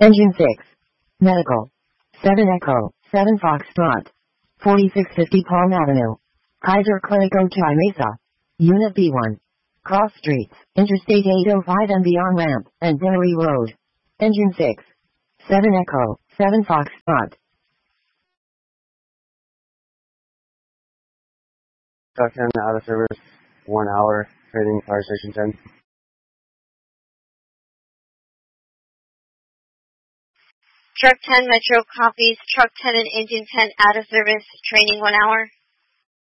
Engine 6. Medical. 7 Echo, 7 Foxtrot. 4650 Palm Avenue. Kaiser Clinic Ochai Mesa. Unit B1. Cross Streets, Interstate 805 and beyond ramp, and Binnery Road. Engine 6. 7 Echo, 7 Foxtrot. Truck 10 out of service, 1 hour, trading Fire Station 10. Truck 10 Metro copies, Truck 10 and Engine 10 out of service, training 1 hour.